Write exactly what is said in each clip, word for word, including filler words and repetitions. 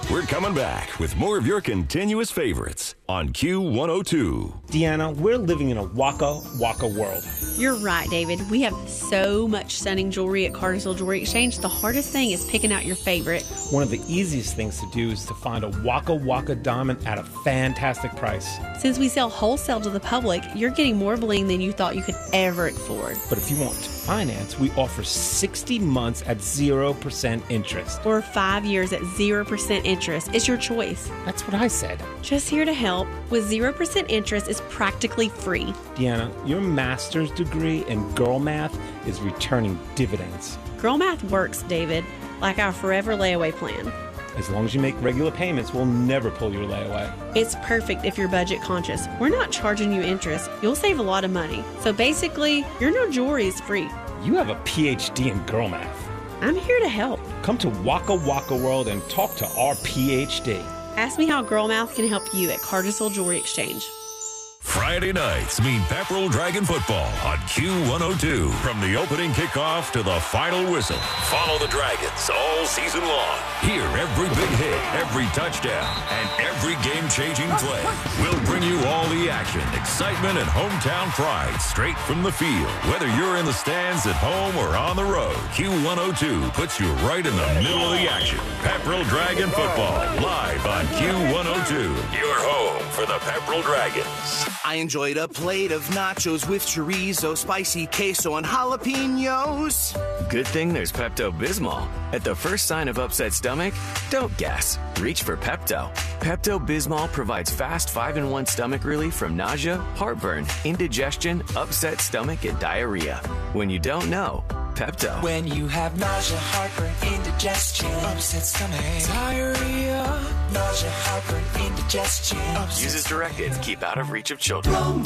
We're coming back with more of your continuous favorites on Q one oh two. Deanna, we're living in a Waka Waka world. You're right, David. We have so much stunning jewelry at Cartersville Jewelry Exchange. The hardest thing is picking out your favorite. One of the easiest things to do is to find a Waka Waka diamond at a fantastic price. Since we sell wholesale to the public, you're getting more bling than you thought you could ever afford. But if you want to finance, we offer sixty months at zero percent interest. Or five years at zero percent interest. It's your choice. That's what I said. Just here to help. With zero percent interest is practically free. Deanna, your master's degree in girl math is returning dividends. Girl math works, David, like our forever layaway plan. As long as you make regular payments, we'll never pull your layaway. It's perfect if you're budget conscious. We're not charging you interest. You'll save a lot of money. So basically, your no jewelry is free. You have a P H D in girl math. I'm here to help. Come to Waka Waka World and talk to our P H D. Ask me how Girl Math can help you at Cartersville Jewelry Exchange. Friday nights mean Pepperell Dragon football on Q one oh two. From the opening kickoff to the final whistle, follow the Dragons all season long. Hear every big hit, every touchdown, and every game-changing play. We'll bring you all the action, excitement, and hometown pride straight from the field. Whether you're in the stands at home or on the road, Q one oh two puts you right in the middle of the action. Pepperell Dragon football, live on Q one oh two. Your home for the Pepperell Dragons. I enjoyed a plate of nachos with chorizo, spicy queso, and jalapenos. Good thing there's Pepto-Bismol. At the first sign of upset stomach, don't guess. Reach for Pepto. Pepto-Bismol provides fast five in one stomach relief from nausea, heartburn, indigestion, upset stomach, and diarrhea. When you don't know, Pepto. When you have nausea, heartburn, indigestion, upset stomach, diarrhea, nausea, heartburn, indigestion. Use as directed. Keep out of reach of children.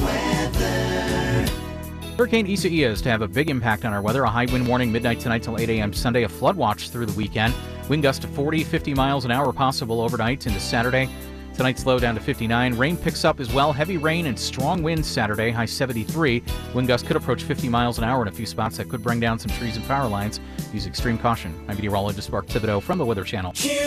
Hurricane Isaiah is to have a big impact on our weather. A high wind warning midnight tonight till eight a.m. Sunday. A flood watch through the weekend. Wind gusts to forty, fifty miles an hour possible overnight into Saturday. Tonight's low down to fifty-nine. Rain picks up as well. Heavy rain and strong winds Saturday. High seventy-three. Wind gusts could approach fifty miles an hour in a few spots. That could bring down some trees and power lines. Use extreme caution. I'm meteorologist Mark Thibodeau from the Weather Channel.